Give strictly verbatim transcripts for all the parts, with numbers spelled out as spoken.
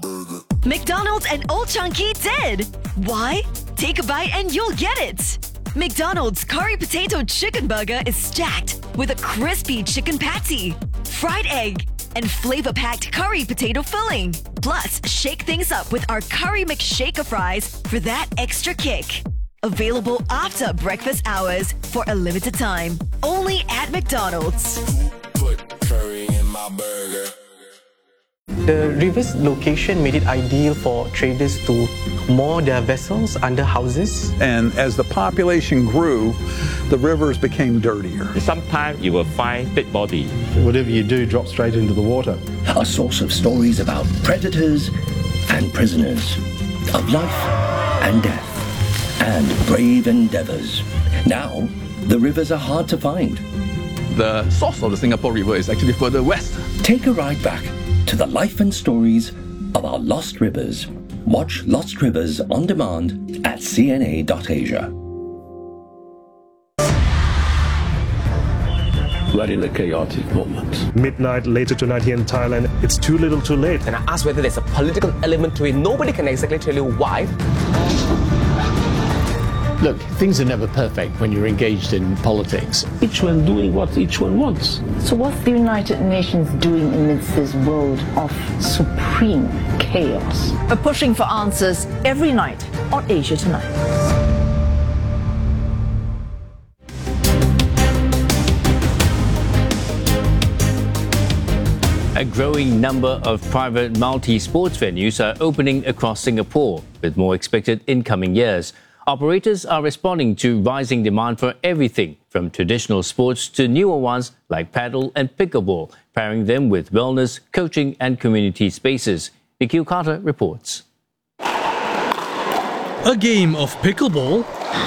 McDonald's and Old Chang Kee did. Why? Take a bite and you'll get it. McDonald's Curry Potato Chicken Burger is stacked with a crispy chicken patty, fried egg, and flavor-packed curry potato filling. Plus, shake things up with our Curry McShaker fries for that extra kick. Available after breakfast hours for a limited time. Only at McDonald's. Put curry in my burger. The river's location made it ideal for traders to moor their vessels under houses. And as the population grew, the rivers became dirtier. Sometimes you will find dead body. Whatever you do drops straight into the water. A source of stories about predators and prisoners, of life and death, and brave endeavors. Now, the rivers are hard to find. The source of the Singapore River is actually further west. Take a ride back to the life and stories of our lost rivers. Watch Lost Rivers on demand at c n a dot asia. We're in a chaotic moment. Midnight later tonight here in Thailand, it's too little too late. And I asked whether there's a political element to it. Nobody can exactly tell you why. Look, things are never perfect when you're engaged in politics. Each one doing what each one wants. So what's the United Nations doing amidst this world of supreme chaos? We're pushing for answers every night on Asia Tonight. A growing number of private multi-sports venues are opening across Singapore, with more expected in coming years. Operators are responding to rising demand for everything from traditional sports to newer ones like paddle and pickleball, pairing them with wellness, coaching and community spaces. Nikhil Carter reports. A game of pickleball,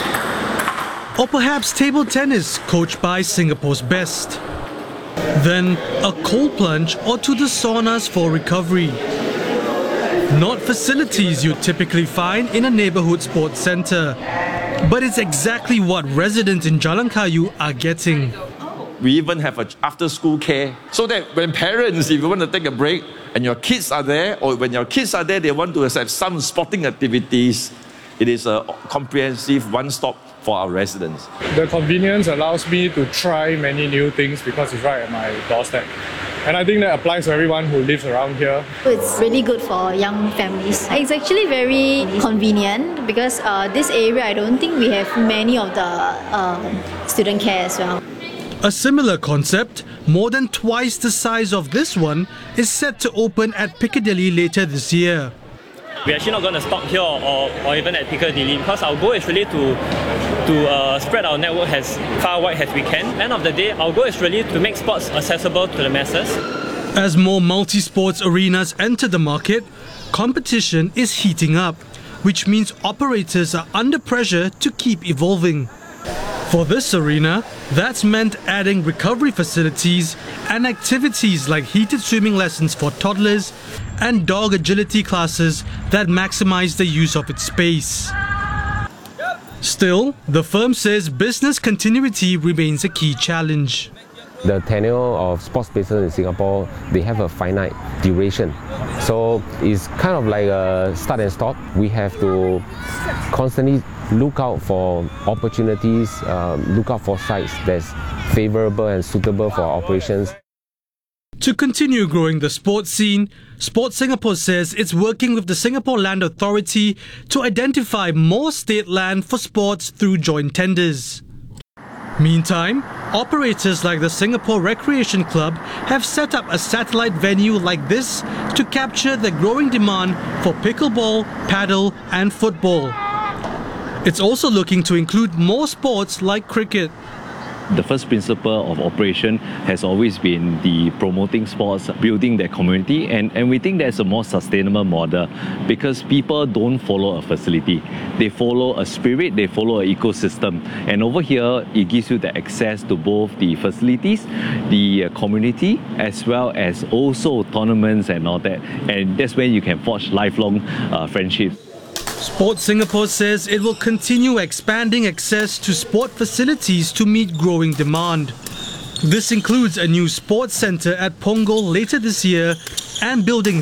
or perhaps table tennis coached by Singapore's best. Then a cold plunge or to the saunas for recovery. Not facilities you'd typically find in a neighborhood sports center, but it's exactly what residents in Jalan Kayu are getting. We even have an after-school care, so that when parents, if you want to take a break and your kids are there, or when your kids are there, they want to have some sporting activities, it is a comprehensive one-stop for our residents. The convenience allows me to try many new things because it's right at my doorstep. And I think that applies to everyone who lives around here. It's really good for young families. It's actually very convenient because uh, this area, I don't think we have many of the uh, student care as well. A similar concept, more than twice the size of this one, is set to open at Piccadilly later this year. We're actually not going to stop here or, or even at Piccadilly because our goal is really to, to uh, spread our network as far wide as we can. End of the day, our goal is really to make sports accessible to the masses. As more multi-sports arenas enter the market, competition is heating up, which means operators are under pressure to keep evolving. For this arena, that's meant adding recovery facilities and activities like heated swimming lessons for toddlers and dog agility classes that maximize the use of its space. Still, the firm says business continuity remains a key challenge. The tenure of sports spaces in Singapore, they have a finite duration. So it's kind of like a start and stop. We have to constantly look out for opportunities, um, look out for sites that's favorable and suitable for our operations. To continue growing the sports scene, Sports Singapore says it's working with the Singapore Land Authority to identify more state land for sports through joint tenders. Meantime, operators like the Singapore Recreation Club have set up a satellite venue like this to capture the growing demand for pickleball, paddle and football. It's also looking to include more sports like cricket. The first principle of operation has always been the promoting sports, building their community, and, and we think that's a more sustainable model because people don't follow a facility. They follow a spirit, they follow an ecosystem. And over here, it gives you the access to both the facilities, the community, as well as also tournaments and all that. And that's when you can forge lifelong uh, friendships. Sports Singapore says it will continue expanding access to sport facilities to meet growing demand. This includes a new sports centre at Punggol later this year and building